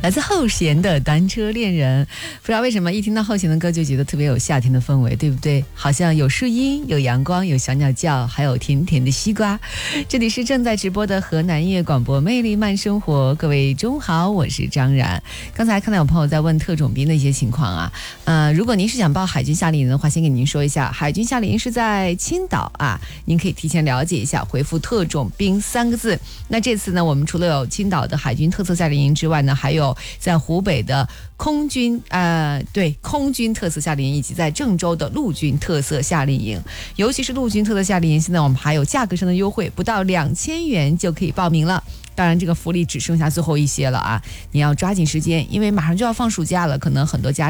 来自后弦的单车恋人。不知道为什么一听到后弦的歌就觉得特别有夏天的氛围，对不对？好像有树荫，有阳光，有小鸟叫，还有甜甜的西瓜。这里是正在直播的河南音乐广播魅力慢生活，各位中午好，我是张然。刚才看到有朋友在问特种兵的一些情况啊，如果您是想报海军夏令营的话，先给您说一下，海军夏令营是在青岛啊，您可以提前了解一下，回复特种兵3个字。那这次呢，我们除了有青岛的海军特色夏令营之外呢，还有在湖北的空军空军特色夏令营，以及在郑州的陆军特色夏令营。尤其是陆军特色夏令营，现在我们还有价格上的优惠，不到2000元就可以报名了。当然这个福利只剩下最后一些了啊，你要抓紧时间，因为马上就要放暑假了，可能很多家